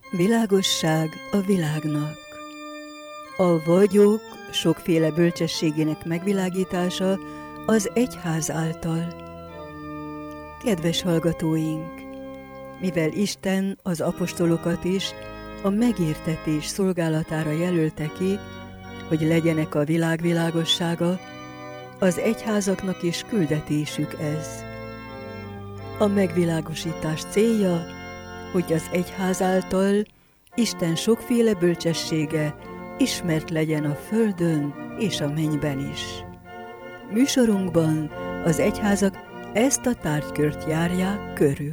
Világosság a világnak. A vagyok sokféle bölcsességének megvilágítása az egyház által. Kedves hallgatóink! Mivel Isten az apostolokat is a megértetés szolgálatára jelölte ki, hogy legyenek a világ világossága, az egyházaknak is küldetésük ez. A megvilágosítás célja, hogy az egyház által Isten sokféle bölcsessége ismert legyen a földön és a mennyben is. Műsorunkban az egyházak ezt a tárgykört járják körül.